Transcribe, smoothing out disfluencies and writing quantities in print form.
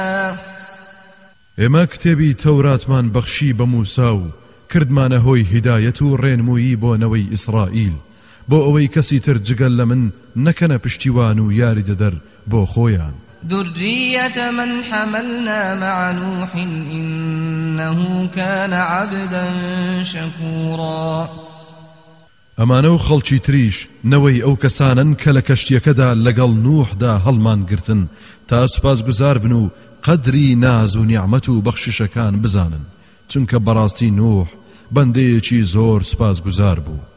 ئێمە کتێبی تەوراتمان بەخشی بە موسا و کردمانە هۆی هیدایەت و ڕێنمویی بۆ نەوەی ئیسرائیل بۆ ئەوەی کەسی تر جگەل لە من نەکەنە پشتیوان و یاری دەدەر بۆ خۆیان. ذرية من حملنا مع نوح إنه كان عبدا شكورا. ئەمانە و خەڵکی تریش نەوەی ئەو کەسانن کە لە کەشتیەکەدا لەگەڵ نوحدا هەڵمان گرتن تا سوپاسگوزار بن و قەدری ناز و نیعمەت و بەخششەکان بزانن، چونکە بەڕاستی نوح بەندەیەکی زۆر سوپاسگوزار بوو.